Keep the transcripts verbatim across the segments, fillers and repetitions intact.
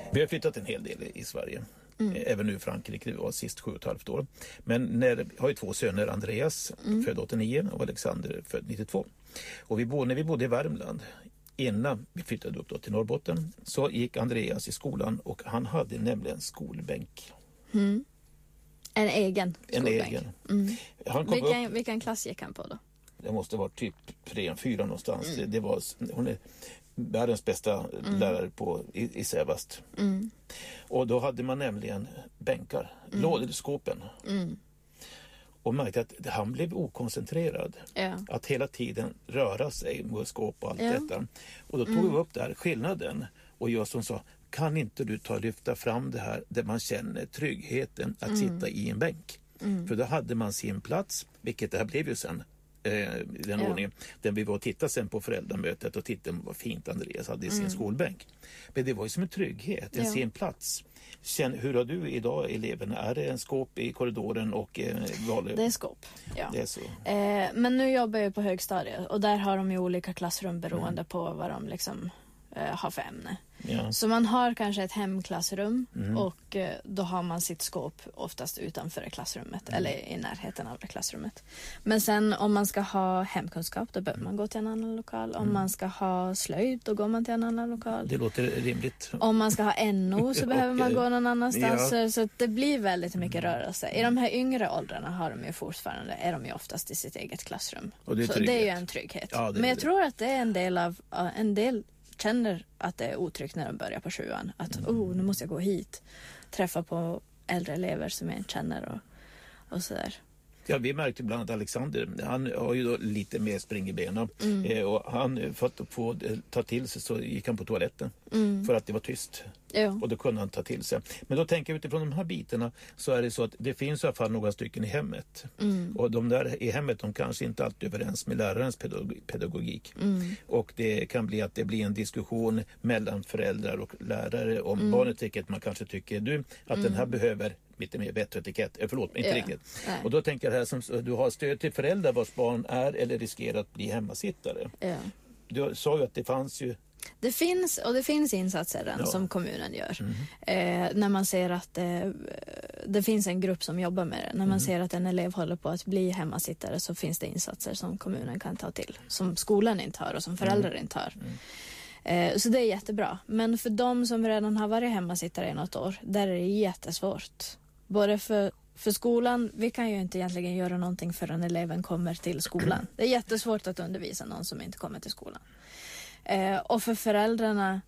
Vi har flyttat en hel del i Sverige. Mm. Även nu i Frankrike, det var sist sju och ett halvt år. Men när, jag har ju två söner, Andreas mm. född åttionio och Alexander född nittiotvå. Och vi bodde, när vi bodde i Värmland, innan vi flyttade upp då till Norrbotten, så gick Andreas i skolan och han hade nämligen skolbänk. Mm. En egen skolbänk. En egen. Mm. Han kom vilken, upp, vilken klass gick han på då? Det måste vara typ tre, fyra någonstans. Mm. Det, det var, hon är världens bästa mm. lärare på, i, i Sävast. Mm. Och då hade man nämligen bänkar, mm. lådor, skåpen. Mm. Och märkte att han blev okoncentrerad. Ja. Att hela tiden röra sig med skåp och allt ja. detta. Och då tog mm. vi upp där skillnaden. Och jag som sa, kan inte du ta och lyfta fram det här där man känner tryggheten att mm. sitta i en bänk. Mm. För då hade man sin plats, vilket det här blev ju sen. Den ja. ordningen. Den vi var och tittade sen på föräldramötet och tittade vad fint Andreas hade i sin mm. skolbänk. Men det var ju som en trygghet, en ja. sin plats. Känn, hur har du idag eleverna? Är det en skåp i korridoren och eh, Det är skåp, ja. Det är så. Eh, men nu jobbar jag på högstadiet och där har de ju olika klassrum beroende mm. på vad de liksom eh, har för ämne. Ja. Så man har kanske ett hemklassrum mm. och eh, då har man sitt skåp oftast utanför det klassrummet mm. eller i närheten av det klassrummet. Men sen om man ska ha hemkunskap då behöver man gå till en annan lokal. Om mm. man ska ha slöjd då går man till en annan lokal. Det låter rimligt. Om man ska ha N O så behöver man gå någon annanstans. Ja. Så, så det blir väldigt mycket rörelse. I de här yngre åldrarna har de ju fortfarande, är de ju oftast i sitt eget klassrum. Och det är så det är ju en trygghet. Ja, det, Men jag det. tror att det är en del av en del känner att det är otryggt när de börjar på sjuan. Att mm. oh, nu måste jag gå hit. Träffa på äldre elever som jag inte känner och, och sådär. Ja, vi märkte bland annat Alexander. Han har ju då lite mer spring i benen. Mm. Eh, och han, för att få ta till sig så gick han på toaletten. Mm. För att det var tyst. Ja. Och då kunde han ta till sig. Men då tänker jag utifrån de här bitarna så är det så att det finns i alla fall några stycken i hemmet. Mm. Och de där i hemmet, de kanske inte alltid är överens med lärarens pedagog- pedagogik. Mm. Och det kan bli att det blir en diskussion mellan föräldrar och lärare om mm. barnet, vilket man kanske tycker du att mm. den här behöver lite mer bättre etikett. Eh, förlåt, inte ja. riktigt. Nej. Och då tänker jag här som du har stöd till föräldrar vars barn är eller riskerar att bli hemmasittare. Ja. Du sa ju att det fanns ju Det finns, och det finns insatser den ja. som kommunen gör. Mm. Eh, när man ser att eh, det finns en grupp som jobbar med det. När man mm. ser att en elev håller på att bli hemmasittare så finns det insatser som kommunen kan ta till. Som skolan inte har och som föräldrar mm. inte har. Mm. Eh, så det är jättebra. Men för de som redan har varit hemmasittare i något år, där är det jättesvårt. Både för För skolan, vi kan ju inte egentligen göra någonting förrän eleven kommer till skolan. Det är jättesvårt att undervisa någon som inte kommer till skolan. Eh, och för föräldrarna,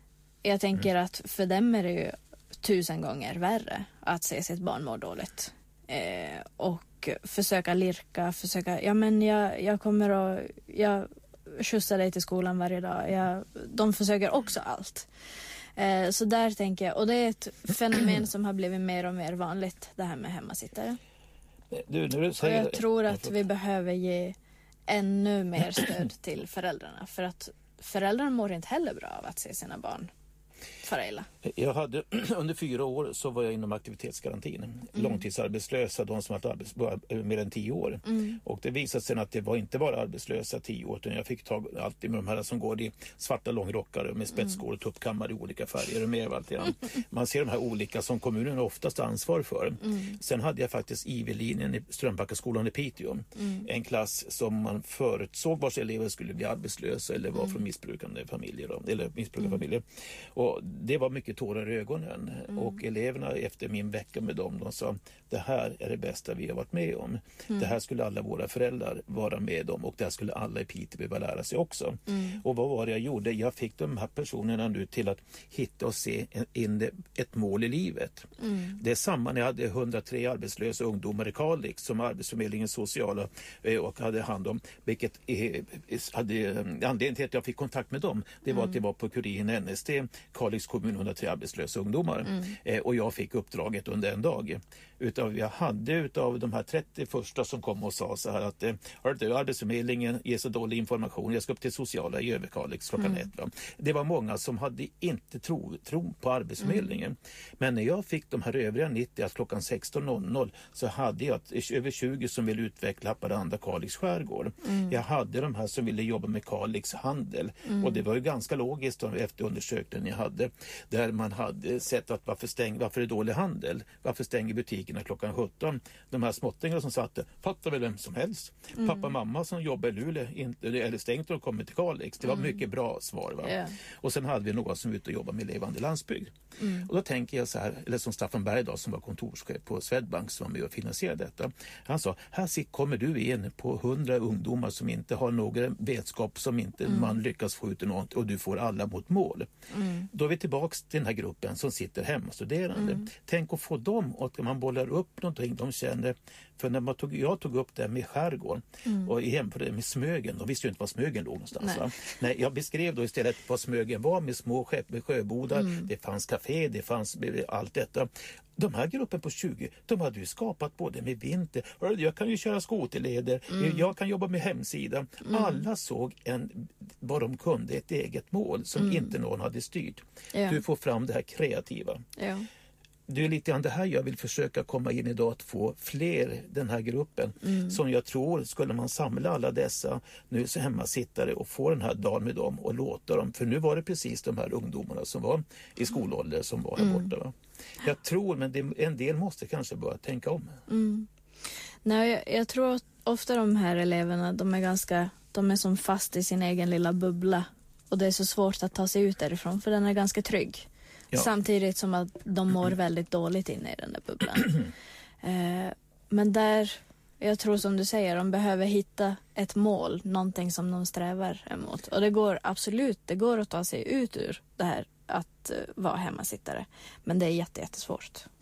jag tänker att för dem är det ju tusen gånger värre att se sitt barn må dåligt. Eh, och försöka lirka, försöka, ja men jag, jag kommer att, jag skjutsar dig till skolan varje dag. Jag, de försöker också allt. Eh, så där tänker jag, och det är ett fenomen som har blivit mer och mer vanligt, det här med hemmasittare. Du, du säger... Och jag tror att vi behöver ge ännu mer stöd till föräldrarna, för att föräldrar mår inte heller bra av att se sina barn fara illa. Jag hade, under fyra år så var jag inom aktivitetsgarantin. Mm. Långtidsarbetslösa, de som har varit arbetslösa mer än tio år. Mm. Och det visade sig att det var inte bara arbetslösa tio år, utan jag fick tag alltid med de här som går i svarta långrockar med spetsskor och tuppkammar i olika färger och med allt igen. Man ser de här olika som kommunen oftast har ansvar för. Mm. Sen hade jag faktiskt I V-linjen i Strömbackaskolan i Piteå. Mm. En klass som man förutsåg vars elever skulle bli arbetslösa eller var mm. från missbrukande familjer då, eller missbrukarfamiljer. Mm. Och det var mycket tårar i ögonen. Mm. Och eleverna efter min vecka med dem, de sa, det här är det bästa vi har varit med om. Mm. Det här skulle alla våra föräldrar vara med om och det här skulle alla i Piteå behöva lära sig också. Mm. Och vad var det jag gjorde? Jag fick de här personerna nu till att hitta och se in ett mål i livet. Mm. Det är samma när jag hade hundratre arbetslösa ungdomar i Kalix som Arbetsförmedlingens sociala och hade hand om, vilket hade anledningen till att jag fick kontakt med dem. Det var mm. att det var på Kuriren N S D, Kalix kommun, hundratre arbetslösa ungdomar. Mm. Eh, och jag fick uppdraget under en dag. Utav, jag hade utav de här trettio första som kom och sa så här att eh, Arbetsförmedlingen ger så dålig information, jag ska upp till sociala i Överkalix klockan mm. ett. Va? Det var många som hade inte tro, tro på Arbetsförmedlingen. Mm. Men när jag fick de här övriga nittio, att klockan sexton noll noll så hade jag över tjugo som ville utveckla Haparanda Kalix skärgård. Mm. Jag hade de här som ville jobba med Kalix handel. Mm. Och det var ju ganska logiskt efter undersökningen jag hade. där man hade sett att varför, stäng, varför är det dålig handel? Varför stänger butikerna klockan sjutton? De här småttingarna som satt där, fattar väl vem som helst. Mm. Pappa och mamma som jobbar i Luleå, inte, eller stängt och kommit till Kalix. Det var mm. mycket bra svar. Va? Yeah. Och sen hade vi några som var ute och jobbade med levande landsbygd. Mm. Och då tänker jag så här, eller som Staffan Bergdahl som var kontorschef på Swedbank som var med och finansierade detta. Han sa, här kommer du in på hundra ungdomar som inte har några vetskap, som inte mm. man lyckas få ut något, och du får alla mot mål. Mm. Då är vi tillbaka till den här gruppen som sitter hemma studerande. Mm. Tänk att få dem, och man bollar upp någonting de känner. För när man tog, jag tog upp det med skärgården mm. och jämförde med Smögen, de visste ju inte var Smögen låg någonstans. Nej. Va? Nej, jag beskrev då istället vad Smögen var med små skepp, med sjöbodar, mm. det fanns café, det fanns allt detta. De här gruppen på tjugo, de hade ju skapat både med vinter, jag kan ju köra skoterleder, mm. jag kan jobba med hemsidan. Mm. Alla såg en, vad de kunde, ett eget mål som mm. inte någon hade styrt. Ja. Du får fram det här kreativa. Ja. Det är lite grann det här jag vill försöka komma in idag, att få fler den här gruppen mm. som jag tror, skulle man samla alla dessa nu så hemmasittare och få den här dagen med dem och låta dem, för nu var det precis de här ungdomarna som var i skolålder som var här mm. borta. Va? Jag tror, men det, en del måste kanske börja tänka om. Mm. Nej, jag, jag tror att ofta de här eleverna, de är ganska, de är som fast i sin egen lilla bubbla, och det är så svårt att ta sig ut därifrån, för den är ganska trygg. Ja. Samtidigt som att de mår väldigt dåligt inne i den där bubblan. eh, men där, jag tror som du säger, de behöver hitta ett mål, någonting som de strävar emot. Och det går absolut, det går att ta sig ut ur det här att uh, vara hemmasittare. Men det är jätte, jättesvårt.